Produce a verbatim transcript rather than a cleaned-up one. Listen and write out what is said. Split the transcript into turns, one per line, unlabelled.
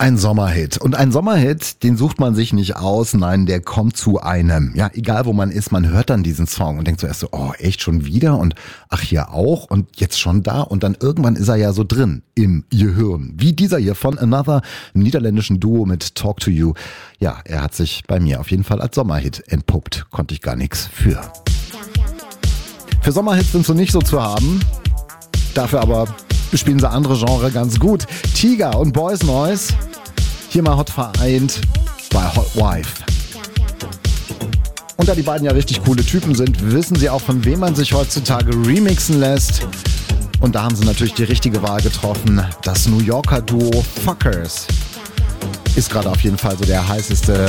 Ein Sommerhit. Und ein Sommerhit, den sucht man sich nicht aus, nein, der kommt zu einem. Ja, egal wo man ist, man hört dann diesen Song und denkt zuerst so, oh, echt schon wieder? Und ach, hier auch? Und jetzt schon da? Und dann irgendwann ist er ja so drin im Gehirn. Wie dieser hier von Another, einem niederländischen Duo mit Talk to You. Ja, er hat sich bei mir auf jeden Fall als Sommerhit entpuppt. Konnte ich gar nichts für. Für Sommerhits sind so nicht so zu haben. Dafür aber bespielen sie andere Genre ganz gut. Tiger und Boys Noise. Hier mal hot vereint bei Hot Wife. Und da die beiden ja richtig coole Typen sind, wissen sie auch, von wem man sich heutzutage remixen lässt. Und da haben sie natürlich die richtige Wahl getroffen. Das New Yorker Duo Fuckers ist gerade auf jeden Fall so der heißeste